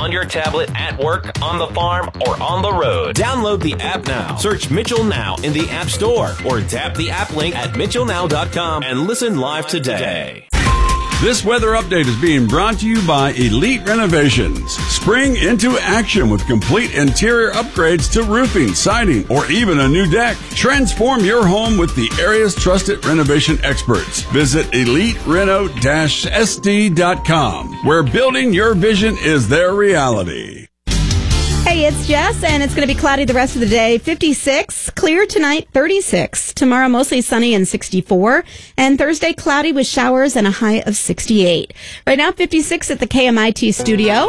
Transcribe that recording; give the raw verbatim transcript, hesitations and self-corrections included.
on your tablet, at work, on the farm, or on the road. Download the app now. Search Mitchell Now in the App Store or tap the app link at mitchell now dot com and listen live today. This weather update is being brought to you by Elite Renovations. Spring into action with complete interior upgrades to roofing, siding, or even a new deck. Transform your home with the area's trusted renovation experts. Visit elite reno dash s d dot com, where building your vision is their reality. Hey, it's Jess, and it's going to be cloudy the rest of the day. fifty-six, clear tonight, thirty-six. Tomorrow, mostly sunny and sixty-four. And Thursday, cloudy with showers and a high of sixty-eight. Right now, fifty-six at the K M I T studio.